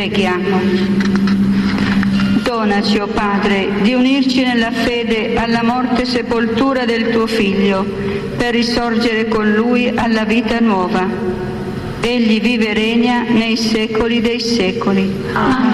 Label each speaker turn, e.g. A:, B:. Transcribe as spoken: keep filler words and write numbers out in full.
A: preghiamo. Donaci, o Padre, di unirci nella fede alla morte e sepoltura del tuo Figlio, per risorgere con Lui alla vita nuova. Egli vive e regna nei secoli dei secoli. Amen.